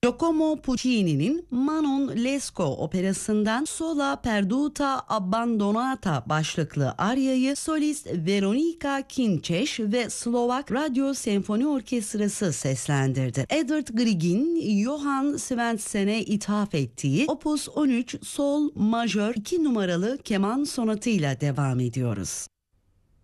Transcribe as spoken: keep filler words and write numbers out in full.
Giacomo Puccini'nin Manon Lescaut operasından Sola Perduta Abbandonata başlıklı aryayı solist Veronika Kinčeš ve Slovak Radyo Senfoni Orkestrası seslendirdi. Edvard Grieg'in Johann Svendsen'e ithaf ettiği Opus on üç Sol Majör iki numaralı keman sonatıyla devam ediyoruz.